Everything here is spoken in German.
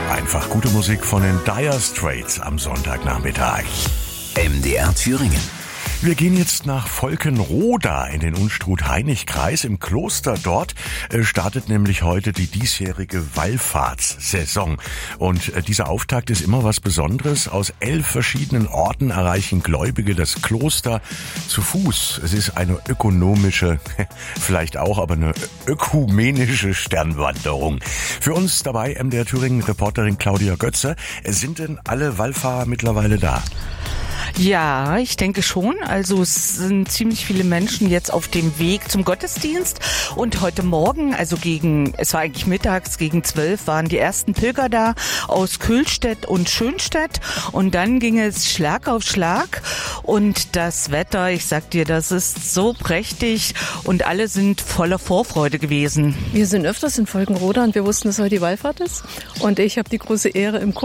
Einfach gute Musik von den Dire Straits am Sonntagnachmittag. MDR Thüringen. Wir gehen jetzt nach Volkenroda in den Unstrut-Hainich-Kreis. Im Kloster dort startet nämlich heute die diesjährige Wallfahrtssaison. Und dieser Auftakt ist immer was Besonderes. Aus 11 verschiedenen Orten erreichen Gläubige das Kloster zu Fuß. Es ist eine ökonomische, vielleicht auch, aber eine ökumenische Sternwanderung. Für uns dabei MDR Thüringen-Reporterin Claudia Götze. Sind denn alle Wallfahrer mittlerweile da? Ja, ich denke schon. Also es sind ziemlich viele Menschen jetzt auf dem Weg zum Gottesdienst. Und heute Morgen, es war eigentlich mittags, gegen 12 waren die ersten Pilger da aus Kühlstedt und Schönstedt. Und dann ging es Schlag auf Schlag. Und das Wetter, ich sag dir, das ist so prächtig. Und alle sind voller Vorfreude gewesen. Wir sind öfters in Volkenroda und wir wussten, dass heute die Wallfahrt ist. Und ich habe die große Ehre, im Chor